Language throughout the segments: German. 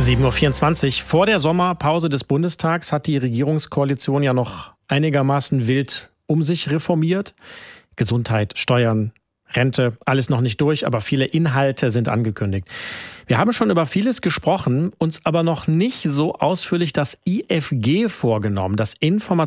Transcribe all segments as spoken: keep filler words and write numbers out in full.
sieben Uhr vierundzwanzig. Vor der Sommerpause des Bundestags hat die Regierungskoalition ja noch einigermaßen wild um sich reformiert. Gesundheit, Steuern, Rente, alles noch nicht durch, aber viele Inhalte sind angekündigt. Wir haben schon über vieles gesprochen, uns aber noch nicht so ausführlich das I F G vorgenommen, das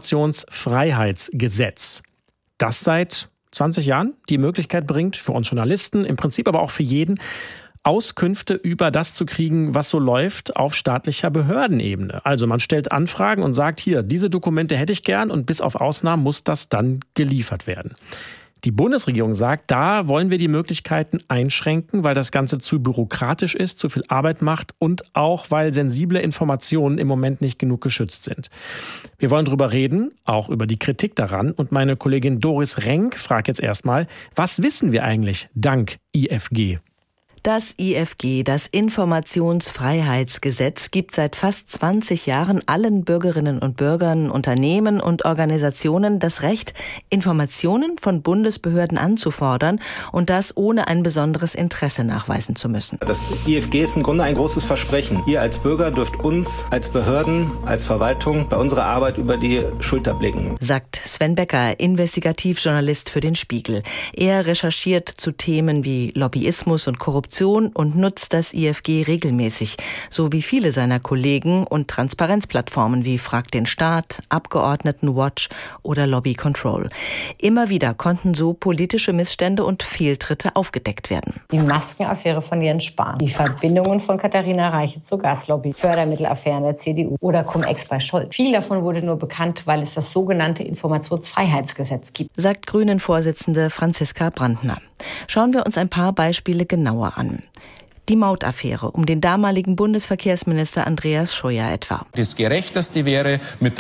Informationsfreiheitsgesetz, das seit zwanzig Jahren die Möglichkeit bringt, für uns Journalisten, im Prinzip aber auch für jeden, Auskünfte über das zu kriegen, was so läuft auf staatlicher Behördenebene. Also man stellt Anfragen und sagt, hier, diese Dokumente hätte ich gern, und bis auf Ausnahmen muss das dann geliefert werden. Die Bundesregierung sagt, da wollen wir die Möglichkeiten einschränken, weil das Ganze zu bürokratisch ist, zu viel Arbeit macht und auch, weil sensible Informationen im Moment nicht genug geschützt sind. Wir wollen drüber reden, auch über die Kritik daran. Und meine Kollegin Doris Renk fragt jetzt erstmal, was wissen wir eigentlich dank I F G? Das I F G, das Informationsfreiheitsgesetz, gibt seit fast zwanzig Jahren allen Bürgerinnen und Bürgern, Unternehmen und Organisationen das Recht, Informationen von Bundesbehörden anzufordern, und das ohne ein besonderes Interesse nachweisen zu müssen. Das I F G ist im Grunde ein großes Versprechen. Ihr als Bürger dürft uns als Behörden, als Verwaltung bei unserer Arbeit über die Schulter blicken, sagt Sven Becker, Investigativjournalist für den Spiegel. Er recherchiert zu Themen wie Lobbyismus und Korruption und nutzt das I F G regelmäßig, so wie viele seiner Kollegen, und Transparenzplattformen wie Frag den Staat, Abgeordnetenwatch oder Lobby Control. Immer wieder konnten so politische Missstände und Fehltritte aufgedeckt werden. Die Maskenaffäre von Jens Spahn, die Verbindungen von Katharina Reiche zur Gaslobby, Fördermittelaffären der C D U oder Cum-Ex bei Scholz. Viel davon wurde nur bekannt, weil es das sogenannte Informationsfreiheitsgesetz gibt, sagt Grünen-Vorsitzende Franziska Brandner. Schauen wir uns ein paar Beispiele genauer an. Die Mautaffäre um den damaligen Bundesverkehrsminister Andreas Scheuer etwa. Das Gerechteste wäre, mit